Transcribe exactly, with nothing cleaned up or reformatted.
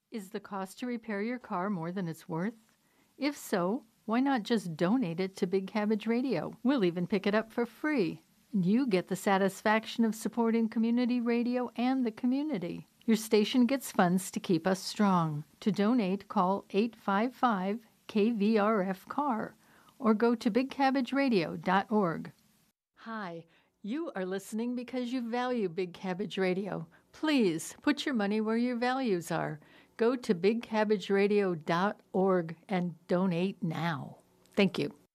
Is the cost to repair your car more than it's worth? If so, why not just donate it to Big Cabbage Radio? We'll even pick it up for free. And you get the satisfaction of supporting community radio and the community. Your station gets funds to keep us strong. To donate, call eight five five K V R F C A R or go to big cabbage radio dot org. Hi, you are listening because you value Big Cabbage Radio. Please put your money where your values are. Go to big cabbage radio dot org and donate now. Thank you.